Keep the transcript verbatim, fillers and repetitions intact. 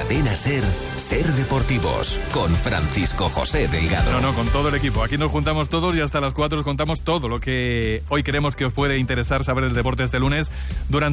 Cadena Ser, Ser Deportivos, con Francisco José Delgado. No, no, con todo el equipo. Aquí nos juntamos todos y hasta las cuatro os contamos todo lo que hoy queremos que os puede interesar saber el deporte este lunes durante